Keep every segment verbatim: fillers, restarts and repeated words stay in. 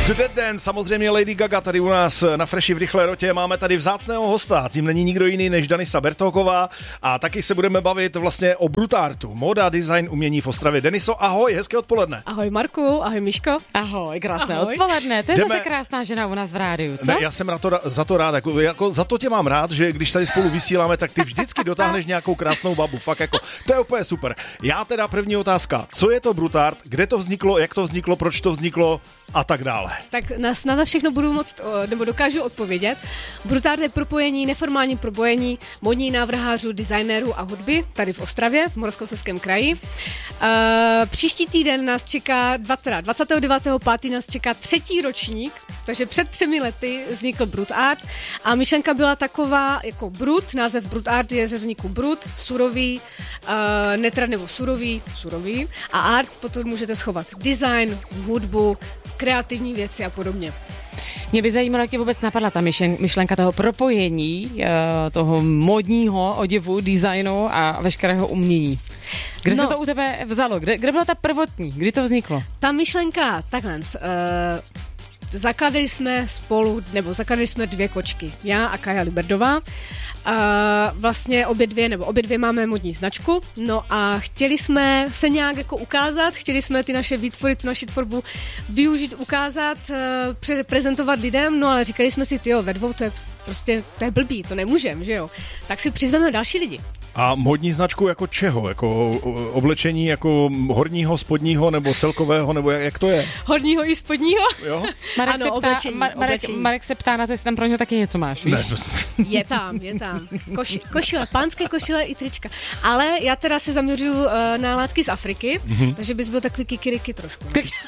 The Dead Dance, samozřejmě Lady Gaga tady u nás na Freši v Rychlé rotě. Máme tady vzácného hosta, tím není nikdo jiný než Denisa Bertóková a taky se budeme bavit vlastně o brutartu. Moda, design, umění v Ostravě. Deniso, ahoj, hezké odpoledne. Ahoj Marku, ahoj Miško. Ahoj, krásné Ahoj. odpoledne. To je Jdeme... zase krásná žena u nás v rádiu, co? Ne, já jsem za to, za to rád, jako, jako, za to tě mám rád, že když tady spolu vysíláme, tak ty vždycky dotáhneš nějakou krásnou babu. Fakt jako, to je úplně super. Já teda první otázka, co je to brutart, kde to vzniklo, jak to vzniklo, proč to vzniklo a tak dále. Tak na, na to všechno budu moct, nebo dokážu odpovědět. Brutart je propojení, neformální propojení modní návrhářů, designérů a hudby tady v Ostravě, v Moravskoslezském kraji. Uh, příští týden nás čeká, dvacátého devátého pátého nás čeká třetí ročník, takže před třemi lety vznikl Brutart a myšlenka byla taková jako brut, název Brutart je ze vzniku brut, surový, uh, netrad nebo surový, surový a art potom můžete schovat design, hudbu, kreativní věci a podobně. Mě by zajímalo, jak tě vůbec napadla ta myšlenka toho propojení, toho modního oděvu, designu a veškerého umění. Kde no, se to u tebe vzalo? Kde, kde byla ta prvotní? Kdy to vzniklo? Ta myšlenka, takhle, uh, zakladali jsme spolu, nebo zakladali jsme dvě kočky, já a Kaja Liberdová. Uh, vlastně obě dvě, nebo obě dvě máme modní značku, no a chtěli jsme se nějak jako ukázat, chtěli jsme ty naše výtvory, tu naši tvorbu využít, ukázat, uh, pre- prezentovat lidem, no ale říkali jsme si, tyjo, ve dvou to je prostě, to je blbý, to nemůžem, že jo, tak si přizveme další lidi. A modní značku jako čeho? Jako oblečení jako horního, spodního nebo celkového, nebo jak, jak to je? Horního i spodního? Jo? Marek, ano, se ptá, oblečení, Mar- Marek, oblečení. Marek se ptá na to, jestli tam pro něho taky něco máš, víš? Ne, to... Je tam, je tam. Koši, košile, pánské košile i trička. Ale já teda se zaměřuju uh, na látky z Afriky, mm-hmm. takže bys byl takový kikiriky trošku.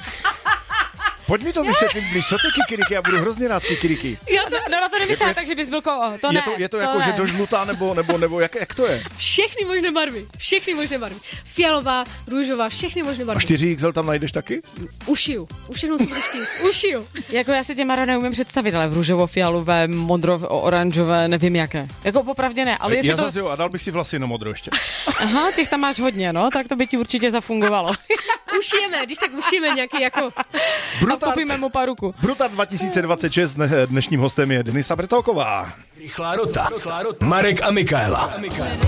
Pojď mi to vysvětlit, blíž, co ty kikiriky, já budu hrozně rád kikiriky. Já to, no na to nemyslím, jako, takže bys byl ko, to je ne. To, je to, to jako, ne. že do žlutá, nebo, nebo, nebo jak, jak to je? Všechny možné barvy, všechny možné barvy. Fialová, růžová, všechny možné barvy. A čtyři iks el tam najdeš taky? Ušiju, ušiju si budeš chtít, ušiju. Jako já si tě, Maro, neumím představit, ale v růžovo-fialové, modro-oranžové, nevím jaké. Jako popravdě ne, ale jestli já to... zase jo, a dal bych si vlasy na modro ještě. Aha, těch tam máš hodně, no, tak to by ti určitě zafungovalo. Ušijeme, když tak ušijeme nějaký jako... Brutart. A koupíme mu paruku. Brutart dva tisíce dvacet šest, dnešním hostem je Denisa Bertóková. Rychlá rota. Rychlá rota. Marek a Michaela.